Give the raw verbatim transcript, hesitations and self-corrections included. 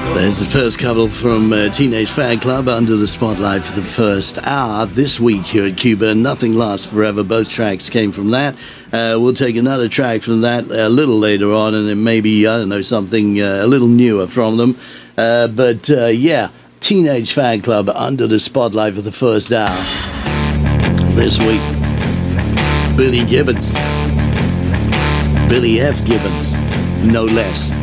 There's the first couple from uh, Teenage Fan Club, Under the Spotlight for the first hour. This week here at Cuba, Nothing Lasts Forever. Both tracks came from that. Uh, we'll take another track from that a little later on, and then maybe, I don't know, something uh, a little newer from them. Uh, but uh, yeah, Teenage Fan Club, Under the Spotlight for the first hour. This week, Billy Gibbons. Billy F. Gibbons, no less.